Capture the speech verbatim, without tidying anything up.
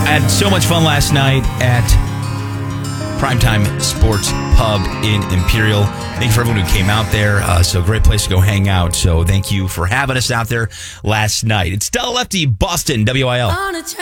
I had so much fun last night at Primetime Sports Pub in Imperial. Thank you for everyone who came out there. Uh, so great place to go hang out. So thank you for having us out there last night. It's Stella Lefty, Boston, W I L.